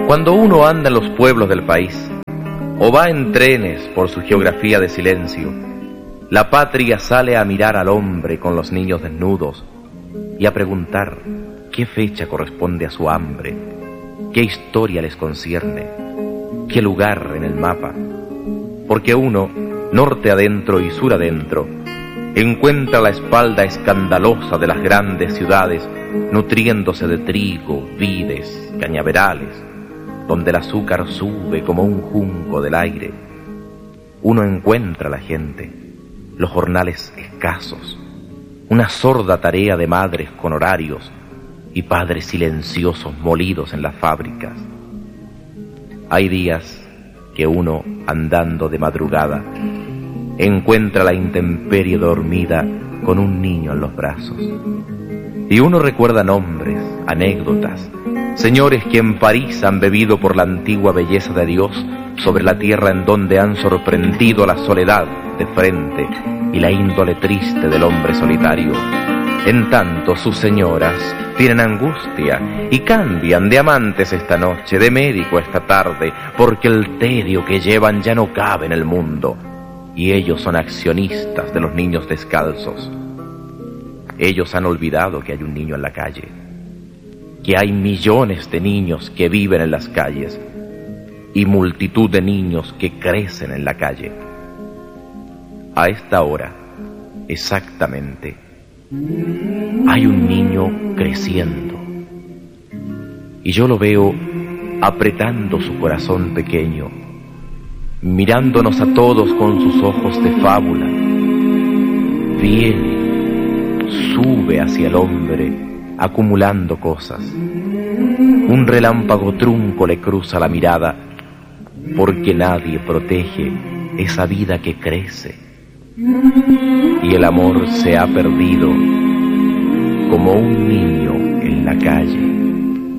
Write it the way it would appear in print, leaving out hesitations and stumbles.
Cuando uno anda en los pueblos del país, o va en trenes por su geografía de silencio, la patria sale a mirar al hombre con los niños desnudos y a preguntar qué fecha corresponde a su hambre, qué historia les concierne, qué lugar en el mapa. Porque uno, norte adentro y sur adentro, encuentra la espalda escandalosa de las grandes ciudades nutriéndose de trigo, vides, cañaverales, donde el azúcar sube como un junco del aire. Uno encuentra a la gente, los jornales escasos, una sorda tarea de madres con horarios y padres silenciosos molidos en las fábricas. Hay días que uno, andando de madrugada, encuentra la intemperie dormida con un niño en los brazos. Y uno recuerda nombres, anécdotas, señores que en París han bebido por la antigua belleza de Dios sobre la tierra en donde han sorprendido la soledad de frente y la índole triste del hombre solitario. En tanto sus señoras tienen angustia y cambian de amantes esta noche, de médico esta tarde, porque el tedio que llevan ya no cabe en el mundo, y ellos son accionistas de los niños descalzos. Ellos han olvidado que hay un niño en la calle, que hay millones de niños que viven en las calles y multitud de niños que crecen en la calle. A esta hora, exactamente, hay un niño creciendo y yo lo veo apretando su corazón pequeño, mirándonos a todos con sus ojos de fábula. Viene, sube hacia el hombre, acumulando cosas. Un relámpago trunco le cruza la mirada, porque nadie protege esa vida que crece. Y el amor se ha perdido como un niño en la calle.